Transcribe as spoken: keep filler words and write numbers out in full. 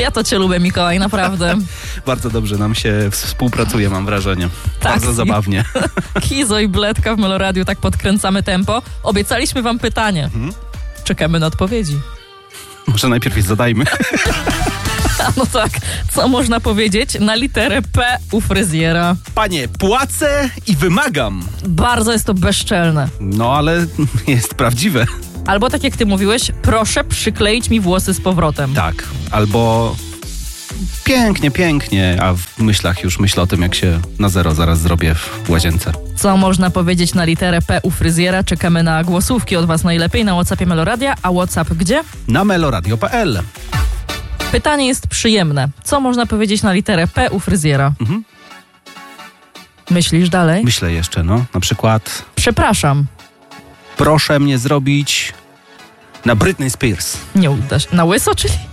Ja to cię lubię, Mikołaj, naprawdę. Bardzo dobrze nam się współpracuje, mam wrażenie. Tak. Bardzo zabawnie. Kizo i Bledka w Meloradiu, tak podkręcamy tempo. Obiecaliśmy wam pytanie. Mhm. Czekamy na odpowiedzi. Może najpierw je zadajmy. A no tak, co można powiedzieć na literę P u fryzjera? Panie, płacę i wymagam. Bardzo jest to bezczelne. No, ale jest prawdziwe. Albo tak jak ty mówiłeś, proszę przykleić mi włosy z powrotem. Tak, albo pięknie, pięknie, a w myślach już myślę o tym, jak się na zero zaraz zrobię w łazience. Co można powiedzieć na literę P u fryzjera? Czekamy na głosówki od was najlepiej na WhatsAppie Meloradia. A WhatsApp gdzie? Na meloradio kropka p l. Pytanie jest przyjemne. Co można powiedzieć na literę P u fryzjera? Mhm. Myślisz dalej? Myślę jeszcze, no. Na przykład... Przepraszam. Proszę mnie zrobić na Britney Spears. Nie uda się. Na łyso, czyli?